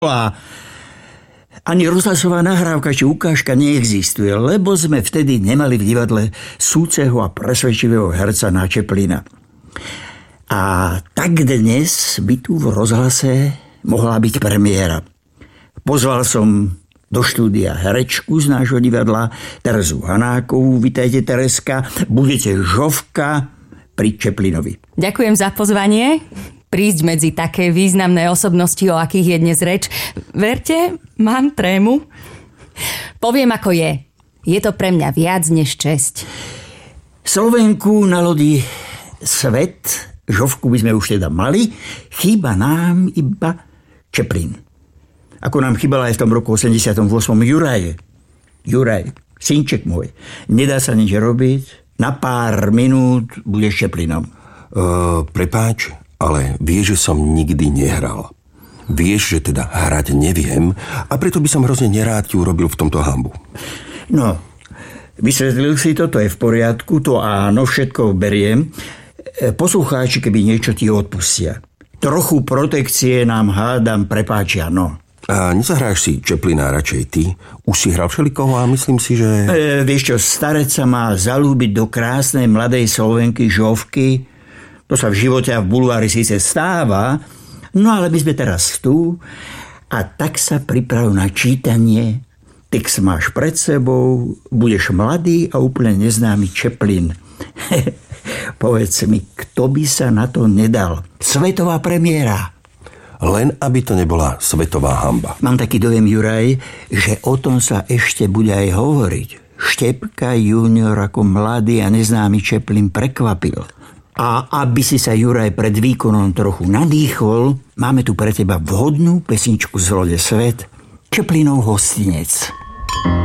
A ani rozhlasová nahrávka či ukážka neexistuje, lebo sme vtedy nemali v divadle súceho a presvedčivého herca na Chaplina. A tak dnes by tu v rozhlase mohla byť premiéra. Pozval som do štúdia herečku z nášho divadla, Terezu Hanákovú. Vitajte, Tereska. Budete Žofka pri Chaplinovi. Ďakujem za pozvanie. Prísť medzi také významné osobnosti, o akých je dnes reč. Verte, mám trému. Poviem, ako je. Je to pre mňa viac než česť. Slovenku na lodi Svet, Žofku by sme už teda mali, chýba nám iba Chaplin. Ako nám chýbala aj v tom roku 88. Juraj, synček môj, nedá sa nič robiť, na pár minút budeš Chaplinom. Prepáč, ale vieš, že som nikdy nehral. Vieš, že teda hrať neviem a preto by som hrozne nerád ti urobil v tomto hanbu. No, vysvetlil si to je v poriadku, to áno, všetko beriem. Poslucháči, keby niečo ti odpustia. Trochu protekcie nám hádam prepáčia, no. A nezahráš si Chaplina radšej ty? Už si hral všelikoho a myslím si, že... Vieš čo, starec sa má zalúbiť do krásnej mladej Slovenky Žofky. To sa v živote a v bulvári síce stáva, no ale my sme teraz tu a tak sa priprav na čítanie. Text máš pred sebou, budeš mladý a úplne neznámy Chaplin. Povedz mi, kto by sa na to nedal? Svetová premiéra. Len aby to nebola svetová hanba. Mám taký dojem, Juraj, že o tom sa ešte bude aj hovoriť. Štepka junior ako mladý a neznámy Chaplin prekvapil. A aby si sa, Juraj, pred výkonom trochu nadýchol, máme tu pre teba vhodnú pesničku z lode Svet, Chaplinov hostinec.